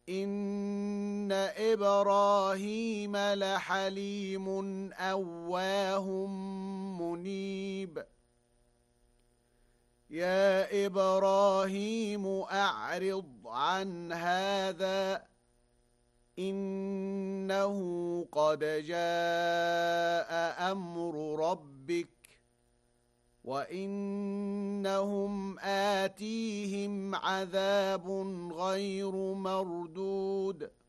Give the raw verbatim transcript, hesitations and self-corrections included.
إن إبراهيم لحليم أواه منيب يا إبراهيم أعرض عن هذا إنه قد جاء أمر ربك وإنهم آتيهم عذاب غير مردود